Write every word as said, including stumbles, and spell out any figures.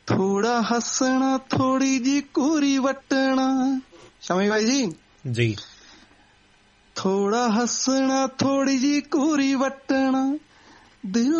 ਥੋੜਾ ਹੱਸਣਾ ਥੋੜੀ ਜੀ ਕੂਰੀ ਵੱਟਣਾ। ਸ਼ਮੀ ਬਾਈ ਜੀ ਜੀ ਥੋੜਾ ਹੱਸਣਾ ਥੋੜੀ ਜੀ ਕੂਰੀ ਵੱਟਣਾ ਦਿਲ